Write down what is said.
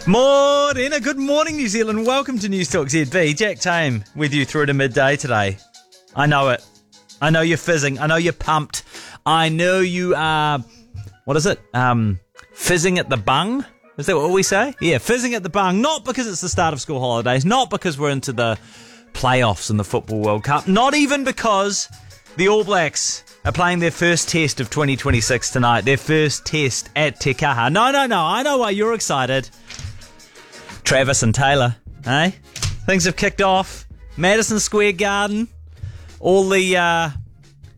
Morena, good morning, New Zealand. Welcome to News Talk ZB. Jack Tame with you through to midday today. I know it. I know you're fizzing. I know you're pumped. I know you are, fizzing at the bung? Is that what we say? Yeah, fizzing at the bung. Not because it's the start of school holidays. Not because we're into the playoffs in the Football World Cup. Not even because the All Blacks are playing their first test of 2026 tonight. Their first test at Te Kaha. No. I know why you're excited. Travis and Taylor, eh? Things have kicked off. Madison Square Garden. All the